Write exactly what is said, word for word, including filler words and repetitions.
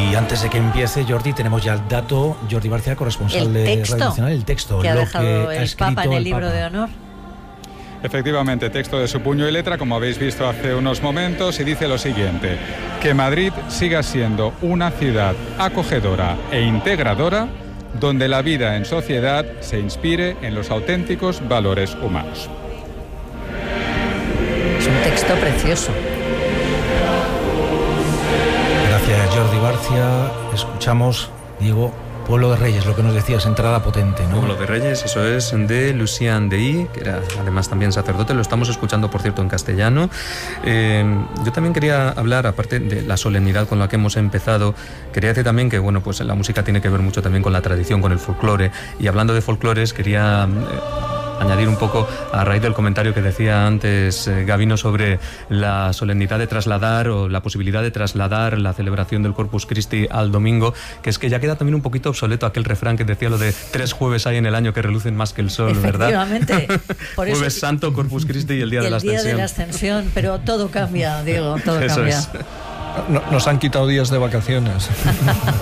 Y antes de que empiece, Jordi, tenemos ya el dato. Jordi Barcia, corresponsal el de texto, Radio Nacional, el texto. que ha lo dejado que el ha escrito Papa en el, el libro Papa. de honor. Efectivamente, texto de su puño y letra, como habéis visto hace unos momentos, y dice lo siguiente: que Madrid siga siendo una ciudad acogedora e integradora, donde la vida en sociedad se inspire en los auténticos valores humanos. Es un texto precioso. Gracias, Jordi Barcia. Escuchamos, Diego, Pueblo de Reyes, lo que nos decías, entrada potente, ¿no? Pueblo de Reyes, eso es, de Lucien Dey, que era además también sacerdote. Lo estamos escuchando, por cierto, en castellano. Eh, yo también quería hablar, aparte de la solemnidad con la que hemos empezado, quería decir también que, bueno, pues la música tiene que ver mucho también con la tradición, con el folclore. Y hablando de folclores, quería Eh, añadir un poco a raíz del comentario que decía antes eh, Gabino sobre la solemnidad de trasladar o la posibilidad de trasladar la celebración del Corpus Christi al domingo, que es que ya queda también un poquito obsoleto aquel refrán que decía lo de tres jueves hay en el año que relucen más que el sol, ¿verdad? Efectivamente. Por eso, Jueves Santo, Corpus Christi y el día y de la el día Ascensión. de la Ascensión, pero todo cambia, Diego, todo Eso cambia. es. No, nos han quitado días de vacaciones.